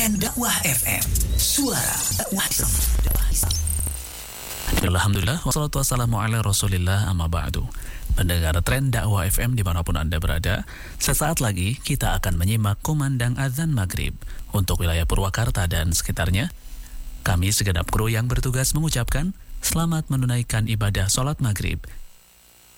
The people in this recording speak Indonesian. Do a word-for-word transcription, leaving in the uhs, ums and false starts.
Tren Dakwah F M, suara dakwah Islam. Alhamdulillah, wassalatu wassalamu ala rasulillah, amma ba'du. Pendengar Tren Dakwah F M dimanapun Anda berada, sesaat lagi kita akan menyimak kumandang azan maghrib untuk wilayah Purwakarta dan sekitarnya. Kami segenap kru yang bertugas mengucapkan selamat menunaikan ibadah sholat maghrib